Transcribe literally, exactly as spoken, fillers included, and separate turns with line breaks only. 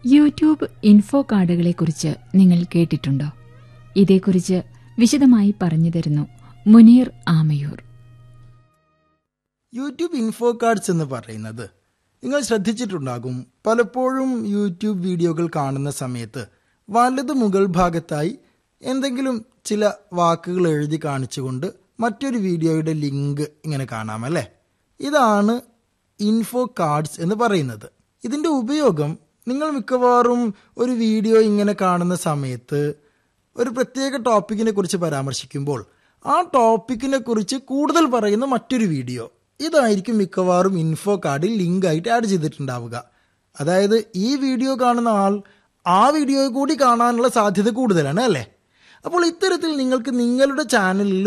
YouTube info കാർഡുകളെക്കുറിച്ച് നിങ്ങൾ കേട്ടിട്ടുണ്ടോ? ഇതേക്കുറിച്ച് വിശദമായി പറഞ്ഞു തരുന്നു Muneer Amayur.
YouTube info cards എന്ന് പറയുന്നത് നിങ്ങൾ ശ്രദ്ധിച്ചിട്ടുണ്ടാകും, പലപ്പോഴും യൂട്യൂബ് വീഡിയോകൾ കാണുന്ന സമയത്ത് വലത് മുകൾ ഭാഗത്തായി എന്തെങ്കിലും ചില വാക്കുകൾ എഴുതി കാണിച്ചുകൊണ്ട് മറ്റൊരു വീഡിയോയുടെ ലിങ്ക് ഇങ്ങനെ കാണാമല്ലേ? ഇതാണ് ഇൻഫോ കാർഡ്സ് എന്ന് പറയുന്നത്. ഇതിൻ്റെ ഉപയോഗം, നിങ്ങൾ മിക്കവാറും ഒരു വീഡിയോ ഇങ്ങനെ കാണുന്ന സമയത്ത് ഒരു പ്രത്യേക ടോപ്പിക്കിനെ കുറിച്ച് പരാമർശിക്കുമ്പോൾ ആ ടോപ്പിക്കിനെ കുറിച്ച് കൂടുതൽ പറയുന്ന മറ്റൊരു വീഡിയോ, ഇതായിരിക്കും മിക്കവാറും ഇൻഫോ കാർഡിൽ ലിങ്ക് ആയിട്ട് ആഡ് ചെയ്തിട്ടുണ്ടാവുക. അതായത് ഈ വീഡിയോ കാണുന്ന ആൾ ആ വീഡിയോ കൂടി കാണാനുള്ള സാധ്യത കൂടുതലാണ് അല്ലേ? അപ്പോൾ ഇത്തരത്തിൽ നിങ്ങൾക്ക് നിങ്ങളുടെ ചാനലിൽ